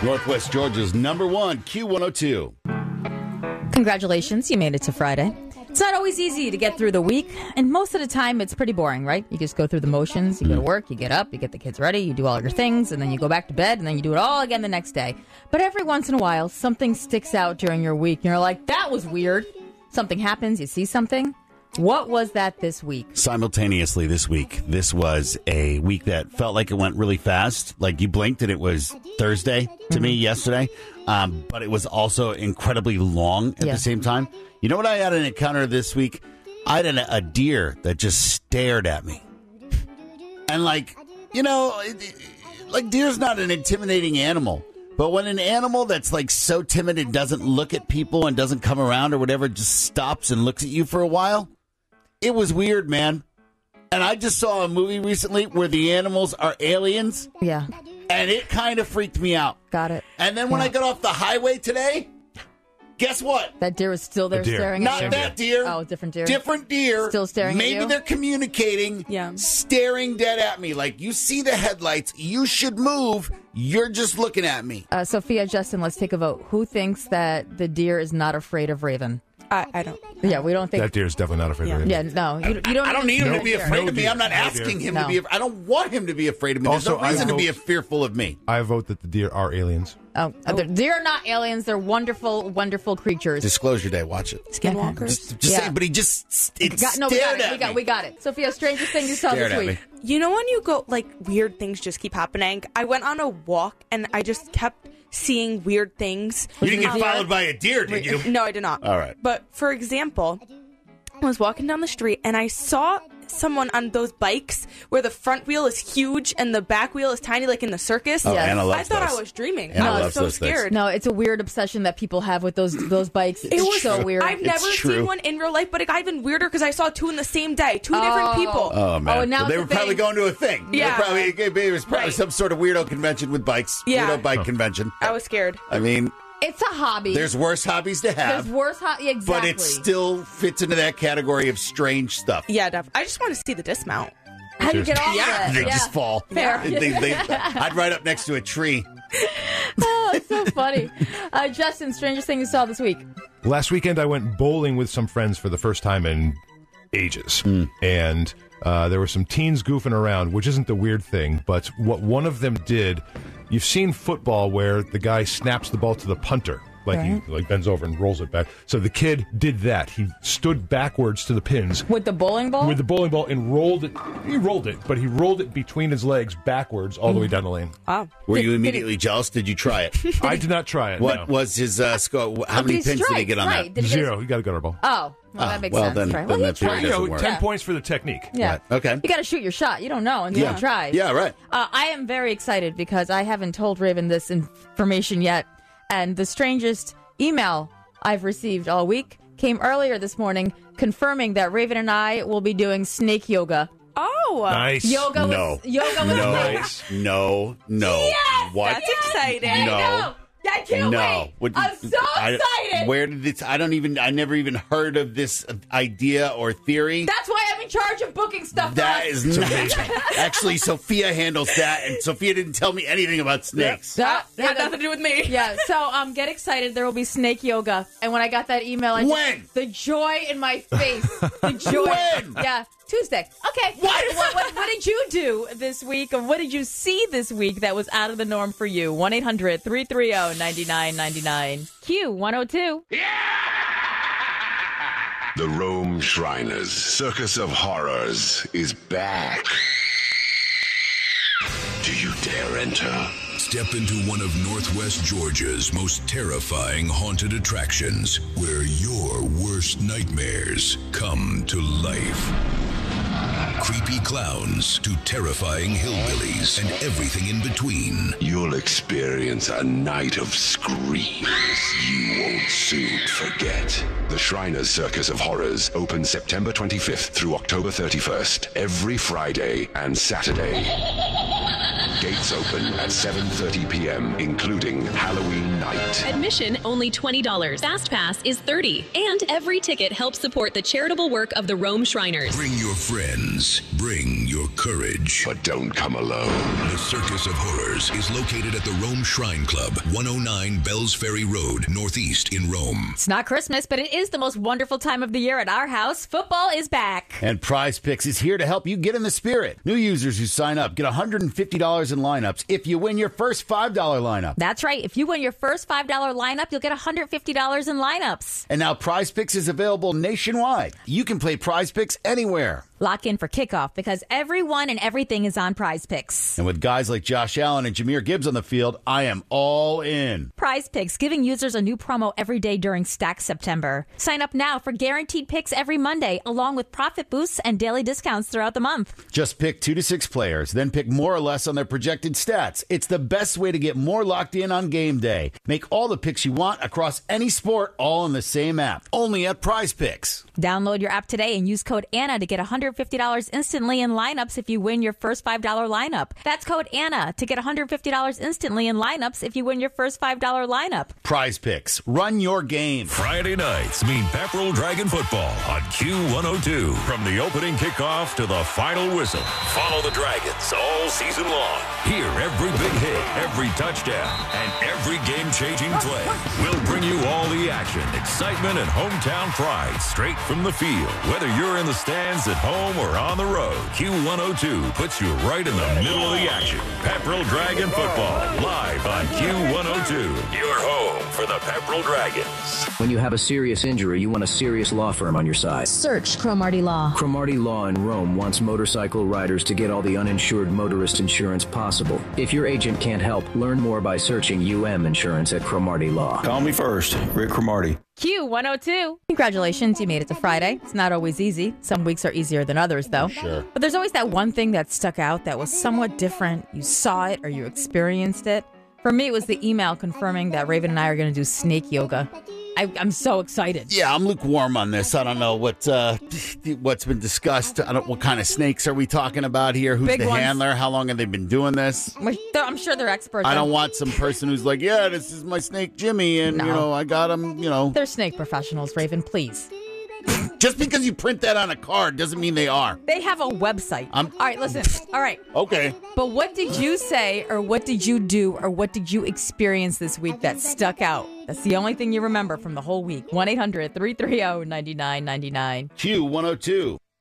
Northwest Georgia's number one, Q102. Congratulations, you made it to Friday. It's not always easy to get through the week, and most of the time it's pretty boring, right? You just go through the motions, you go to work, you get up, you get the kids ready, you do all your things, and then you go back to bed, and then you do it all again the next day. But every once in a while, something sticks out during your week, and you're like, that was weird. Something happens, you see something. What was that this week? Simultaneously this week, this was a week that felt like it went really fast. Like you blinked and it was Thursday to me yesterday. But it was also incredibly long at the same time. You know what I had an encounter this week? I had a deer that just stared at me. And like deer's not an intimidating animal. But when an animal that's like so timid and doesn't look at people and doesn't come around or whatever, just stops and looks at you for a while, it was weird, man. And I just saw a movie recently where the animals are aliens. Yeah. And it kind of freaked me out. Got it. And then when I got off the highway today, guess what? That deer was still there staring at you? Not that deer. Oh, different deer. Different deer. Still staring at you? Maybe they're communicating, staring dead at me. Like, you see the headlights. You should move. You're just looking at me. Sophia, Justin, let's take a vote. Who thinks that the deer is not afraid of Raven? I don't. Yeah, we don't think that deer is definitely not afraid of Raven. Yeah, no, you don't. I don't need him to be afraid of me. I'm not asking him to be. I don't want him to be afraid of me. There's no reason to be fearful of me. I vote that the deer are aliens. Oh, deer are not aliens. They're wonderful, wonderful creatures. Disclosure Day. Watch it. Skinwalkers. Just saying, but he just stared at me. We got it. Sophia, strangest thing you saw this week. You know when you go, like, weird things just keep happening? I went on a walk, and I just kept seeing weird things. You didn't get followed by a deer, did you? No, I did not. All right. But, for example, I was walking down the street, and I saw someone on those bikes where the front wheel is huge and the back wheel is tiny, like in the circus. Oh, Anna loves I thought those. I was dreaming. Anna I was loves so those scared. No, it's a weird obsession that people have with those bikes. It was so weird. I've never seen one in real life, but it got even weirder because I saw two in the same day. Two different people. Oh, man. Oh, now they were probably going to a thing. Yeah. It was probably some sort of weirdo convention with bikes. Yeah. Weirdo bike convention. I was scared. I mean, it's a hobby. There's worse hobbies to have. There's worse hobbies, exactly. But it still fits into that category of strange stuff. Yeah, I just want to see the dismount. How do you get off of it? They just fall. Fair. I'd ride up next to a tree. Oh, it's so funny. Justin, strangest thing you saw this week? Last weekend, I went bowling with some friends for the first time in ages. And there were some teens goofing around, which isn't the weird thing. But what one of them did, you've seen football where the guy snaps the ball to the punter. He bends over and rolls it back. So the kid did that. He stood backwards to the pins. With the bowling ball? With the bowling ball and rolled it. He rolled it, but he rolled it between his legs backwards all the way down the lane. Wow. Were you immediately jealous? Did you try it? I did not try it. What was his score? How many pins did he get on that? Zero. He got a gutter ball. Oh, well, that makes sense. Then that theory doesn't work. 10 points for the technique. Yeah. Right. Okay. You got to shoot your shot. You don't know until you try. Yeah, right. I am very excited because I haven't told Raven this information yet. And the strangest email I've received all week came earlier this morning confirming that Raven and I will be doing snake yoga. Oh. Nice. Yoga No. with No. Yes! What? That's exciting. No. I can't wait. I'm so excited. Where did this? I never even heard of this idea or theory. That's why I'm in charge of booking stuff. That is not. Actually, Sophia handles that, and Sophia didn't tell me anything about snakes. That had nothing to do with me. Yeah, so get excited. There will be snake yoga. And when I got that email, the joy in my face. The joy. When? Yeah, Tuesday. Okay. What did you do this week, or what did you see this week that was out of the norm for you? 1-800-330-9999. Q102. The Rome Shriners Circus of Horrors is back. Do you dare enter? Step into one of Northwest Georgia's most terrifying haunted attractions, where your worst nightmares come to life. Creepy clowns to terrifying hillbillies and everything in between. You'll experience a night of screams you won't soon forget. The Shriners Circus of Horrors opens September 25th through October 31st, every Friday and Saturday. Gates open at 7:30 p.m., including Halloween night. Admission only $20. Fast Pass is $30. And every ticket helps support the charitable work of the Rome Shriners. Bring your friends. Bring your courage. But don't come alone. The Circus of Horrors is located at the Rome Shrine Club, 109 Bells Ferry Road, Northeast in Rome. It's not Christmas, but it is the most wonderful time of the year at our house. Football is back. And Prize Picks is here to help you get in the spirit. New users who sign up get $150 in lineups if you win your first $5 lineup. That's right. If you win your first $5 lineup, you'll get $150 in lineups. And now Prize Picks is available nationwide. You can play Prize Picks anywhere. Lock in for kickoff because everyone and everything is on Prize Picks. And with guys like Josh Allen and Jahmyr Gibbs on the field, I am all in. Prize Picks, giving users a new promo every day during Stack September. Sign up now for guaranteed picks every Monday, along with profit boosts and daily discounts throughout the month. Just pick 2 to 6 players, then pick more or less on their projected stats. It's the best way to get more locked in on game day. Make all the picks you want across any sport, all in the same app. Only at Prize Picks. Download your app today and use code Anna to get $150 instantly in lineups if you win your first $5 lineup. That's code Anna to get $150 instantly in lineups if you win your first $5 lineup. Prize Picks. Run your game. Friday nights mean Pepperell Dragon football on Q102. From the opening kickoff to the final whistle, follow the Dragons all season long. Hear every big hit, every touchdown, and every game-changing play. We'll bring you all the action, excitement, and hometown pride straight from the field. Whether you're in the stands at home or on the road, Q102 puts you right in the middle of the action. Pepperell Dragon football, live on Q102. Your home for the Pepperell Dragons. When you have a serious injury, you want a serious law firm on your side. Search Cromartie Law. Cromartie Law in Rome wants motorcycle riders to get all the uninsured motorist insurance possible. If your agent can't help, learn more by searching UM Insurance at Cromartie Law. Call me first, Rick Cromartie. Q102. Congratulations, you made it to Friday. It's not always easy. Some weeks are easier than others, though. Sure. But there's always that one thing that stuck out that was somewhat different. You saw it or you experienced it. For me, it was the email confirming that Raven and I are going to do snake yoga. I'm so excited. Yeah, I'm lukewarm on this. I don't know what's been discussed. What kind of snakes are we talking about here? Who's Big the ones. handler? How long have they been doing this? I'm sure they're experts. I don't want some person who's like, yeah, this is my snake Jimmy, and No. I got him. They're snake professionals, Raven, please. Just because you print that on a card doesn't mean they are. They have a website. All right, listen. All right. Okay. But what did you say or what did you do or what did you experience this week that stuck out? That's the only thing you remember from the whole week. 1-800-330-9999. Q102.